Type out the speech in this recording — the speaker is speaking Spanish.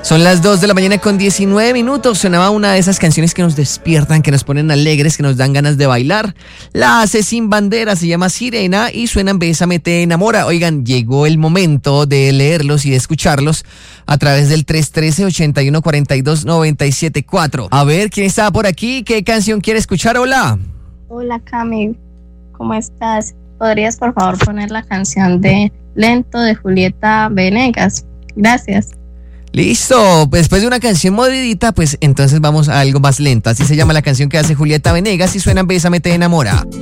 Son las 2 de la mañana con 19 minutos. Sonaba una de esas canciones que nos despiertan, que nos ponen alegres, que nos dan ganas de bailar. La hace Sin Bandera, se llama Sirena y suena en Bésame te enamora. Oigan, llegó el momento de leerlos y de escucharlos a través del 313-8142-974. A ver, ¿quién está por aquí? ¿Qué canción quiere escuchar? Hola. Hola, Cami. ¿Cómo estás? ¿Podrías, por favor, poner la canción de Lento de Julieta Venegas? Gracias. Listo, después de una canción movidita, pues entonces vamos a algo más lento. Así se llama la canción que hace Julieta Venegas y suena en Bésame te enamora.